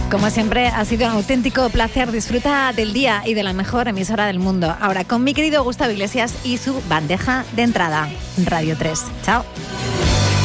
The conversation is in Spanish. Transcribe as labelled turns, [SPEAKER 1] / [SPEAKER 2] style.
[SPEAKER 1] Como siempre, ha sido un auténtico placer. Disfruta del día y de la mejor emisora del mundo. Ahora con mi querido Gustavo Iglesias y su bandeja de entrada, Radio 3. Chao.